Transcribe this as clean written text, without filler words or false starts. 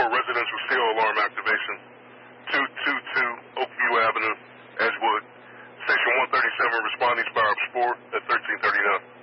residential steel alarm activation. 222 Oakview Avenue, Edgewood. Station 137 responding to Spire Spore at 1339.